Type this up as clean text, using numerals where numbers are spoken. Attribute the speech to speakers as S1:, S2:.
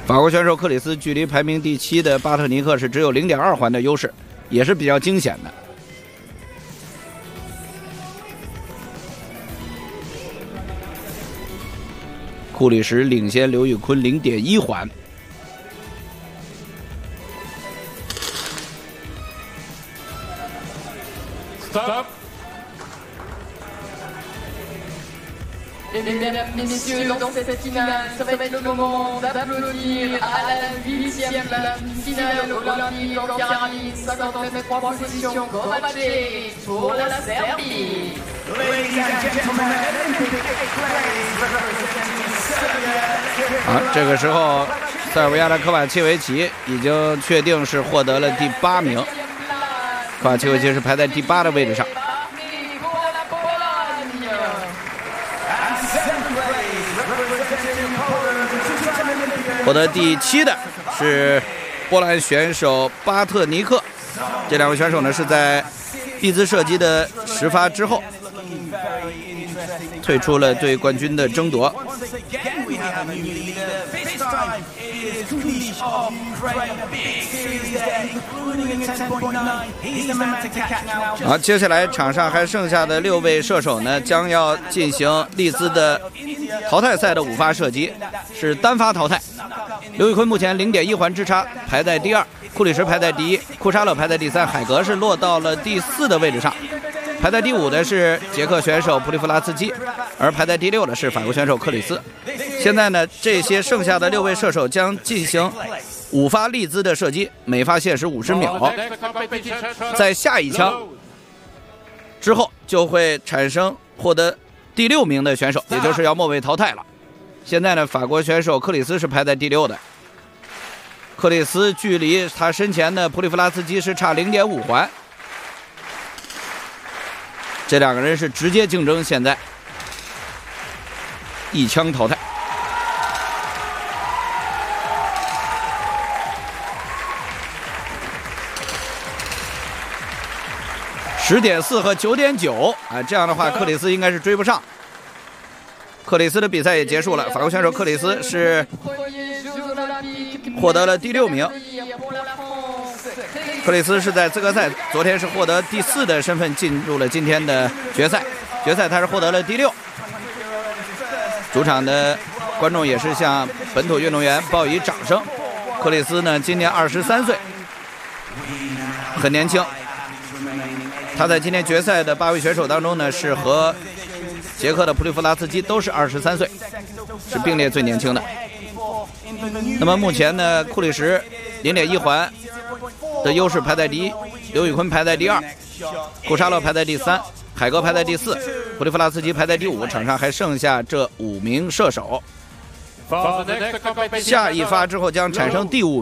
S1: 法国选手克里斯距离排名第7的巴特尼克是只有0.2环的优势，也是比较惊险的。库里什领先刘宇昆0.1环。
S2: Stop.
S3: Et mesdames, messieurs, dans cette finale, ça va être le moment d'applaudir à la 8e finale olympique en carabine, 50 mètres 3 position, Kovačević pour la Serbie.
S2: Ladies and gentlemen, Olympic Games representing Serbia.
S1: 这个时候，塞尔维亚的科瓦切维奇已经确定是获得了第8名。科瓦切维奇是排在第8的位置上。获得第7的是波兰选手巴特尼克，这两位选手呢是在丽兹射击的10发之后退出了对冠军的争夺。好，接下来场上还剩下的6位射手呢，将要进行丽兹的淘汰赛的5发射击，是单发淘汰。刘宇昆目前0.1环之差排在第2，库里什排在第1，库沙勒排在第3，海格是落到了第4的位置上。排在第5的是捷克选手普利弗拉茨基，而排在第6的是法国选手克里斯。现在呢，这些剩下的6位射手将进行5发丽兹的射击，每发限时50秒。在下一枪之后，就会产生获得第6名的选手，也就是要末位淘汰了。现在呢，法国选手克里斯是排在第6的。克里斯距离他身前的普利弗拉茨基是差0.5环。这两个人是直接竞争，现在一枪淘汰。10.4和9.9啊，这样的话克里斯应该是追不上。克里斯的比赛也结束了，法国选手克里斯是获得了第6名。克里斯是在资格赛昨天是获得第4的身份进入了今天的决赛，决赛他是获得了第6。主场的观众也是向本土运动员报以掌声。克里斯呢，今年23岁，很年轻。他在今天决赛的8位选手当中呢，是和捷克的普利弗拉茨基都是23岁，是并列最年轻的。那么目前呢，库里什0.1环的优势排在第1，刘宇昆排在第2，库沙勒排在第3，海格排在第4，普利弗拉茨基排在第5。场上还剩下这5名射手，下一发之后将产生第5名。